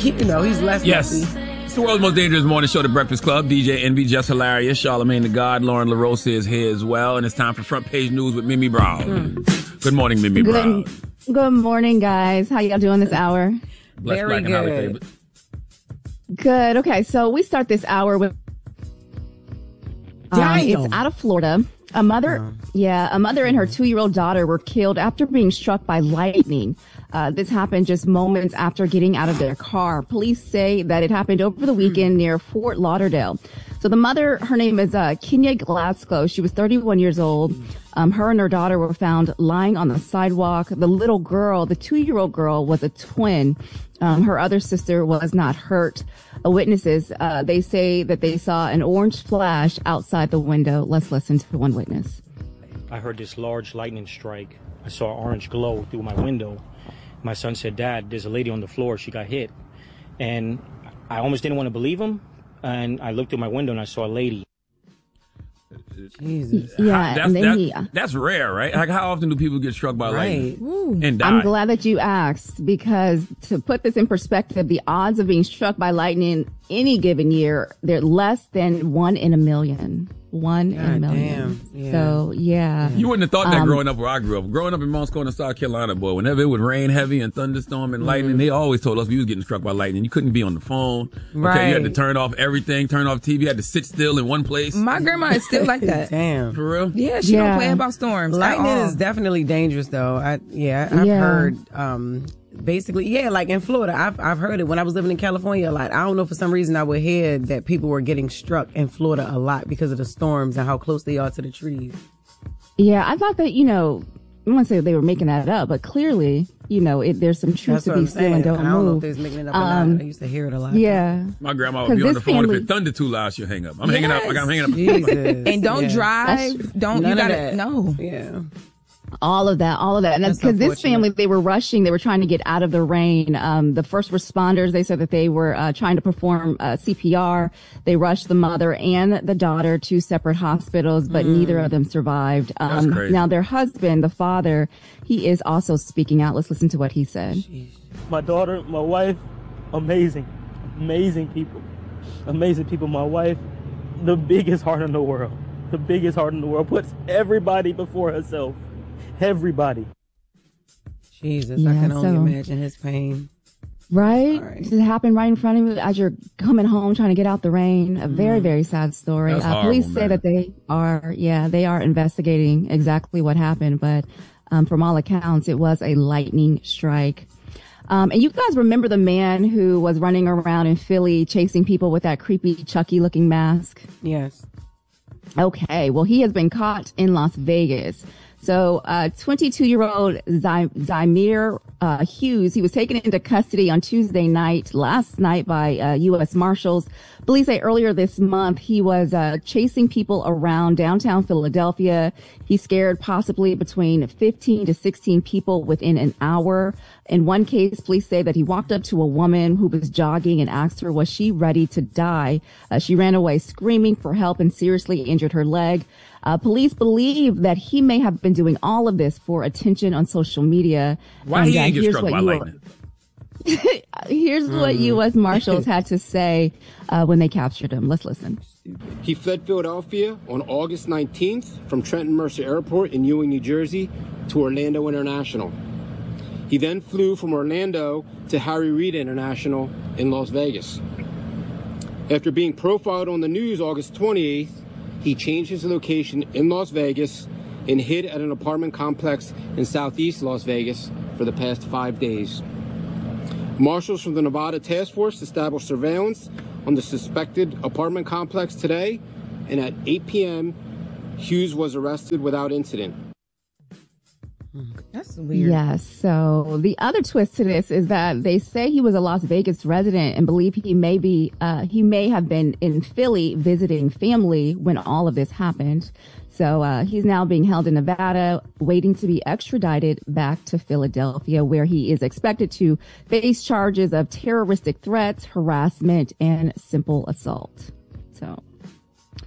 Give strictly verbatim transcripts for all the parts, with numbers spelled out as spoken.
you know, he's less yes. messy. It's the world's most dangerous morning show, The Breakfast Club. D J Envy, just hilarious. Charlamagne the God, Lauren LaRosa is here as well. And it's time for Front Page News with Mimi Brown. Mm. Good morning, Mimi good, Brown. Good morning, guys. How y'all doing this hour? Bless Very Black good. And good. Okay, so we start this hour with... Um, it's out of Florida. A mother, uh, yeah, a mother and her two-year-old daughter were killed after being struck by lightning. Uh, this happened just moments after getting out of their car. Police say that it happened over the weekend near Fort Lauderdale. So the mother, her name is uh, Kenya Glasgow. She was thirty-one years old. Um, her and her daughter were found lying on the sidewalk. The little girl, the two-year-old girl, was a twin. Um, her other sister was not hurt. Uh, witnesses, uh, they say that they saw an orange flash outside the window. Let's listen to one witness. I heard this large lightning strike. I saw an orange glow through my window. My son said, "Dad, there's a lady on the floor. She got hit." And I almost didn't want to believe him. And I looked through my window and I saw a lady. Jesus. Yeah, that's, and then that's, he, that's rare, right? Like, how often do people get struck by right. lightning and die? I'm glad that you asked, because to put this in perspective, the odds of being struck by lightning any given year, they're less than one in a million. One God in a million. Damn. Yeah. So, yeah. You wouldn't have thought that um, growing up where I grew up. Growing up in Mount Scona, South Carolina, boy, whenever it would rain heavy and thunderstorm and lightning, mm-hmm. they always told us we was getting struck by lightning. You couldn't be on the phone. Okay, right. You had to turn off everything, turn off T V. You had to sit still in one place. My grandma is still like that. Damn. For real? Yeah, she Yeah. don't play about storms. Lightning at all. is definitely dangerous, though. I yeah, I've Yeah. heard. Um, basically, yeah, like in Florida, I've I've heard it when I was living in California a lot. I don't know, for some reason I would hear that people were getting struck in Florida a lot because of the storms and how close they are to the trees. Yeah, I thought that, you know, I won't say they were making that up, but clearly, you know, it, there's some truth That's to what be I'm still saying. and don't I don't know if move. they was making it up Um, or not. I used to hear it a lot. Yeah. My grandma would 'Cause be on this the phone. family- If it thundered too loud, she'll hang up. I'm Yes. hanging up. I'm hanging up. Jesus. And don't Yeah. drive. Don't None you of gotta that. no. Yeah. All of that, all of that. And That's because this unfortunate. family, they were rushing, they were trying to get out of the rain. Um, the first responders, they said that they were uh, trying to perform uh, C P R. They rushed the mother and the daughter to separate hospitals, but Mm. neither of them survived. That's Um, crazy. now their husband, the father, he is also speaking out. Let's listen to what he said. My daughter, my wife, amazing, amazing people, amazing people. My wife, the biggest heart in the world, the biggest heart in the world, puts everybody before herself, everybody. Jesus, I Yeah, can only so- imagine his pain. Right? Right. It happened right in front of you as you're coming home trying to get out the rain. A very, very sad story. That's Uh, horrible, police say man. that they are, yeah, they are investigating exactly what happened, but um, from all accounts, it was a lightning strike. Um, and you guys remember the man who was running around in Philly chasing people with that creepy Chucky looking mask? Yes. Okay, well, he has been caught in Las Vegas. So, uh, twenty-two-year-old Zy- Zymir uh, Hughes, he was taken into custody on Tuesday night, last night by uh, U S Marshals. Police say earlier this month he was uh, chasing people around downtown Philadelphia. He scared possibly between fifteen to sixteen people within an hour. In one case, police say that he walked up to a woman who was jogging and asked her, was she ready to die? Uh, she ran away screaming for help and seriously injured her leg. Uh, police believe that he may have been doing all of this for attention on social media. Why And, he uh, ain't get here's struck what by you- lightning? Here's what U S Marshals had to say uh, when they captured him. Let's listen. He fled Philadelphia on August nineteenth from Trenton Mercer Airport in Ewing, New Jersey to Orlando International. He then flew from Orlando to Harry Reid International in Las Vegas. After being profiled on the news August twenty-eighth, he changed his location in Las Vegas and hid at an apartment complex in southeast Las Vegas for the past five days. Marshals from the Nevada Task Force established surveillance on the suspected apartment complex today, and at eight p.m., Hughes was arrested without incident. That's weird. Yes. So the other twist to this is that they say he was a Las Vegas resident and believe he may be, uh, he may have been in Philly visiting family when all of this happened. So, uh, he's now being held in Nevada, waiting to be extradited back to Philadelphia, where he is expected to face charges of terroristic threats, harassment, and simple assault. So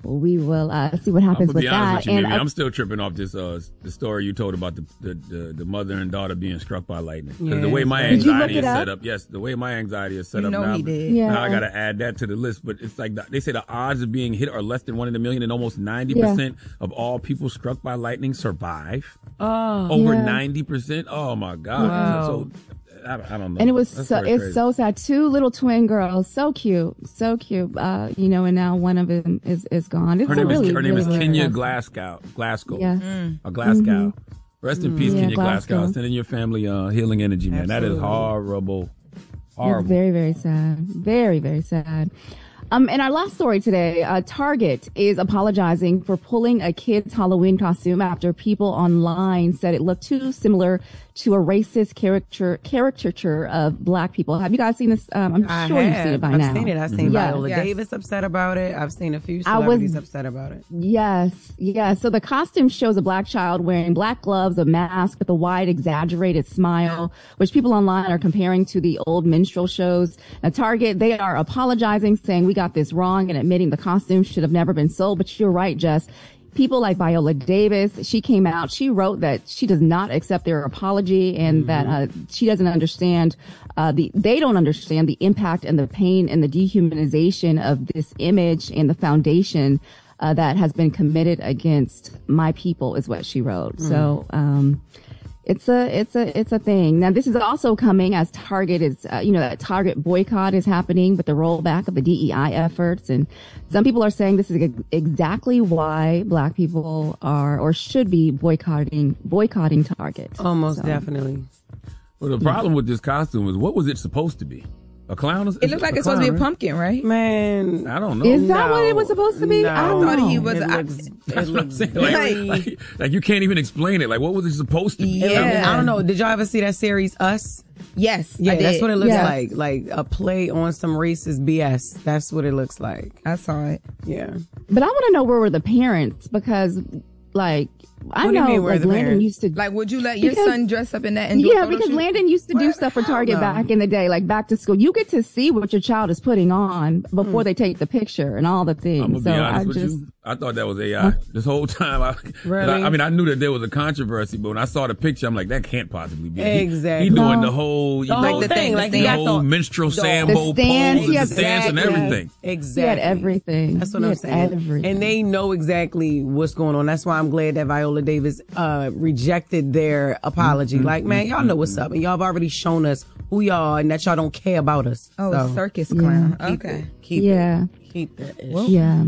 we will uh, see what happens I'm with be honest that. With you, and Mimi, uh, I'm still tripping off this uh, the story you told about the the, the, the mother and daughter being struck by lightning. Because Yeah, the way my Did you look anxiety it is up? set up, yes, the way my anxiety is set You up know now, he did. Yeah. now I got to add that to the list. But it's like the, they say the odds of being hit are less than one in a million, and almost ninety percent of all people struck by lightning survive. Oh, Over Yeah. ninety percent. Oh my God! Wow. So I, I don't know. And it was That so, story's it's crazy. so sad. Two little twin girls, so cute, so cute. Uh, you know, and now one of them is is gone. It's Her a name really, is her name really, is really Kenya sad. Glasgow. Glasgow. Yes. Or Glasgow. Rest in peace, Yeah, Kenya Glasgow. Glasgow. Sending your family uh, healing energy, man. That is Absolutely. horrible. It's Horrible. very, very sad. Very, very sad. Um, in our last story today, uh, Target is apologizing for pulling a kid's Halloween costume after people online said it looked too similar to a racist caricature caricature of black people. Have you guys seen this? Um, I'm I sure have. you've seen it by I've now. seen it. I've seen Yeah. Viola Yes. Davis upset about it. I've seen a few I was- celebrities upset about it. Yes, yes. So the costume shows a black child wearing black gloves, a mask with a wide, exaggerated smile, which people online are comparing to the old minstrel shows. At Target, they are apologizing, saying we got this wrong and admitting the costume should have never been sold. But you're right, Jess. People like Viola Davis, she came out, she wrote that she does not accept their apology and that uh, she doesn't understand, uh, the, they don't understand the impact and the pain and the dehumanization of this image and the foundation uh, that has been committed against my people is what she wrote. So, um, It's a, it's a, it's a thing. Now, this is also coming as Target is, uh, you know, that Target boycott is happening with the rollback of the D E I efforts. And some people are saying this is ex- exactly why black people are or should be boycotting, boycotting Target. Almost So- definitely. Well, the problem with this costume is what was it supposed to be? A clown? It looks like it's supposed to be a pumpkin, right? Man, I don't know. Is that what it was supposed to be? No. I don't thought know. he was- It I- looks, it That's what I'm looks saying. Like, very. like, like you can't even explain it. Like, what was it supposed to be? Yeah. I, mean, I don't know. Did y'all ever see that series Us? Yes, Yeah, I did. that's what it looks Yeah. like. Like a play on some racist B S. That's what it looks like. I saw it. Yeah. But I want to know where were the parents because, like, I What do you know mean, where are like the Landon parents? used to. Like, would you let your Because- son dress up in that and do a Yeah, photo because shoot? Landon used to do What? stuff for Hell Target no. back in the day, like back to school. You get to see what your child is putting on before Hmm. they take the picture and all the things. I'm gonna so be honest I with just, you. I thought that was A I this whole time. I, Really? I, I mean, I knew that there was a controversy, but when I saw the picture, I'm like, that can't possibly be. He- Exactly. He, doing No. the whole, you The know, whole the thing, thing, like the he the got whole the, minstrel the- sambo The stance, pose, and yes, the dance and exactly. everything. he Exactly. had everything. That's what He I'm had saying. everything. And they know exactly what's going on. That's why I'm glad that Viola Davis uh, rejected their apology. Mm-hmm. Like, man, y'all know what's up. And y'all have already shown us who y'all are and that y'all don't care about us. Oh, So, circus clown. keep Okay. it. Keep Yeah. it. Keep that. ish. Yeah.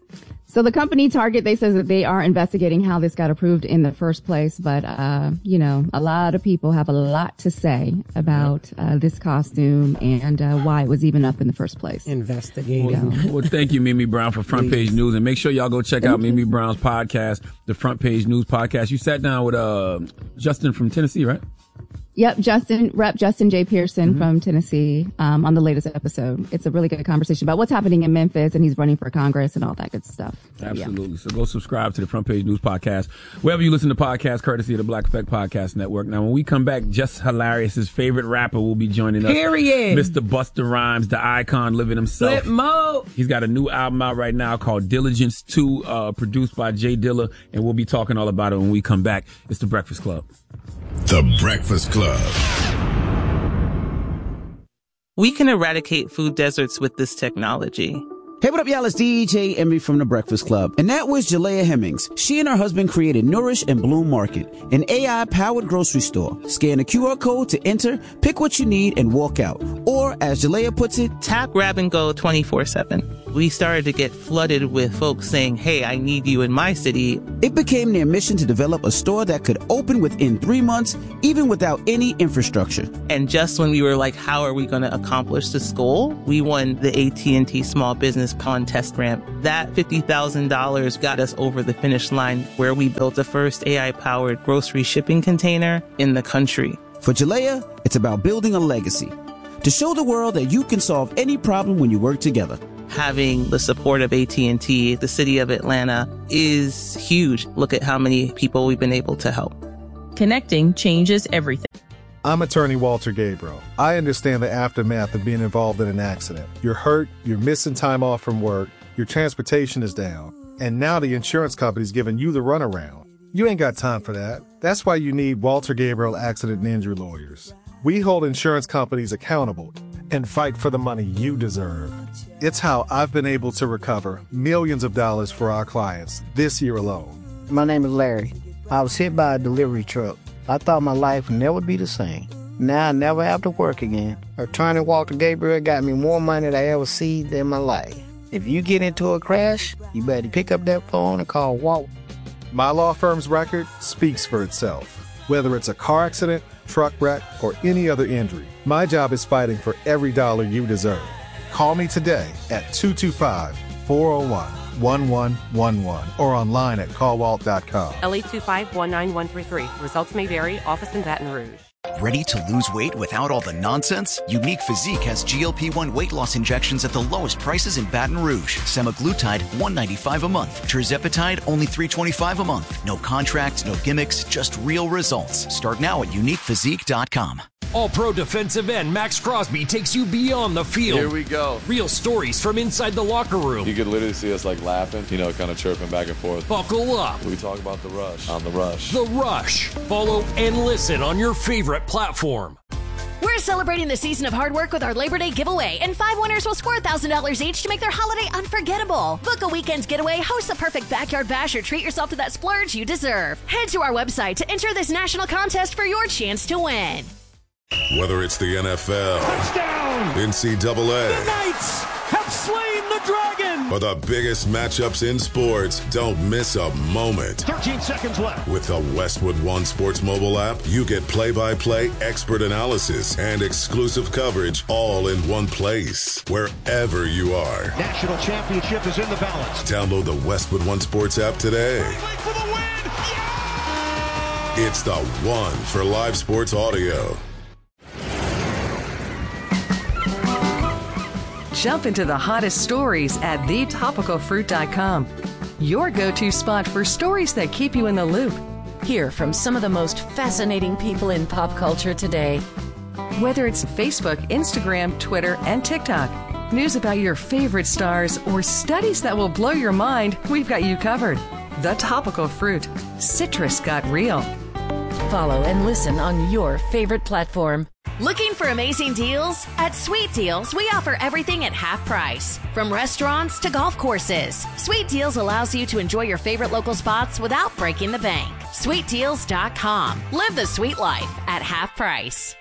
So the company Target, they says that they are investigating how this got approved in the first place. But, uh, you know, a lot of people have a lot to say about uh, this costume and uh, why it was even up in the first place. Investigating. Well, well, thank you, Mimi Brown, for Front Page News. And make sure y'all go check out Mimi Brown's podcast, the Front Page News podcast. You sat down with uh, Justin from Tennessee, right? Yep, Justin, Rep Justin J. Pearson from Tennessee um, on the latest episode. It's a really good conversation about what's happening in Memphis, and he's running for Congress and all that good stuff. So, yeah. Absolutely. So go subscribe to the Front Page News podcast, wherever you listen to podcasts, courtesy of the Black Effect Podcast Network. Now, when we come back, Just Hilarious' favorite rapper will be joining us. Period. Mister Busta Rhymes, the icon living himself. Flip mode. He's got a new album out right now called Diligence two, uh, produced by Jay Dilla, and we'll be talking all about it when we come back. It's The Breakfast Club. The Breakfast Club. We can eradicate food deserts with this technology. Hey, what up, y'all? It's D J Envy from The Breakfast Club. And that was Jalea Hemmings. She and her husband created Nourish and Bloom Market, an A I-powered grocery store. Scan the Q R code to enter, pick what you need, and walk out. Or, as Jalea puts it, Tap, grab, and go twenty-four seven. We started to get flooded with folks saying, hey, I need you in my city. it became their mission to develop a store that could open within three months, even without any infrastructure. And just when we were like, how are we going to accomplish this goal? We won the A T and T Small Business Contest Grant. That fifty thousand dollars got us over the finish line, where we built the first A I-powered grocery shipping container in the country. For Jalea, it's about building a legacy. To show the world that you can solve any problem when you work together. Having the support of A T and T, the city of Atlanta, is huge. Look at how many people we've been able to help. Connecting changes everything. I'm attorney Walter Gabriel. I understand the aftermath of being involved in an accident. You're hurt, you're missing time off from work, your transportation is down. And now the insurance company's giving you the runaround. You ain't got time for that. That's why you need Walter Gabriel Accident and Injury Lawyers. We hold insurance companies accountable and fight for the money you deserve. It's how I've been able to recover millions of dollars for our clients this year alone. My name is Larry. I was hit by a delivery truck. I thought my life would never be the same. Now I never have to work again. Attorney Walter Gabriel got me more money than I ever seen in my life. If you get into a crash, you better pick up that phone and call Walt. My law firm's record speaks for itself. Whether it's a car accident, truck wreck, or any other injury, my job is fighting for every dollar you deserve. Call me today at two two five, four oh one, one one one one or online at call walt dot com. L eight two five, one nine one three three. Results may vary. Office in Baton Rouge. Ready to lose weight without all the nonsense? Unique Physique has G L P one weight loss injections at the lowest prices in Baton Rouge. Semaglutide, one hundred ninety-five dollars a month. Tirzepatide, only three hundred twenty-five dollars a month. No contracts, no gimmicks, just real results. Start now at unique physique dot com. All-Pro defensive end Max Crosby takes you beyond the field. Here we go. Real stories from inside the locker room. You could literally see us like laughing, you know, kind of chirping back and forth. Buckle up. We talk about the rush on the rush. The Rush. Follow and listen on your favorite platform. We're celebrating the season of hard work with our Labor Day giveaway, and five winners will score one thousand dollars each to make their holiday unforgettable. Book a weekend's getaway, host the perfect backyard bash, or treat yourself to that splurge you deserve. Head to our website to enter this national contest for your chance to win. Whether it's the N F L, touchdown, N C double A, the Knights have slain the Dragon, or the biggest matchups in sports, don't miss a moment. thirteen seconds left. With the Westwood One Sports mobile app, you get play-by-play, expert analysis, and exclusive coverage all in one place, wherever you are. National championship is in the balance. Download the Westwood One Sports app today. For the win! Yeah! It's the one for live sports audio. Jump into the hottest stories at the topical fruit dot com. Your go-to spot for stories that keep you in the loop. Hear from some of the most fascinating people in pop culture today. Whether it's Facebook, Instagram, Twitter, and TikTok, news about your favorite stars, or studies that will blow your mind, we've got you covered. The Topical Fruit. Citrus got real. Follow and listen on your favorite platform. Looking for amazing deals? At Sweet Deals, we offer everything at half price. From restaurants to golf courses, Sweet Deals allows you to enjoy your favorite local spots without breaking the bank. sweet deals dot com. Live the sweet life at half price.